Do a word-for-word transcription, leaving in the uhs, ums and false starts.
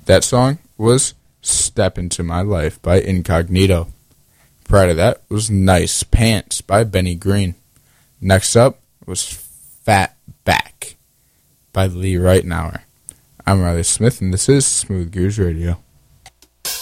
That song was Step Into My Life by Incognito. Prior to that was Nice Pants by Benny Green. Next up was Fat Back by Lee Ritenour. I'm Riley Smith, and this is Smooth Grooves Radio.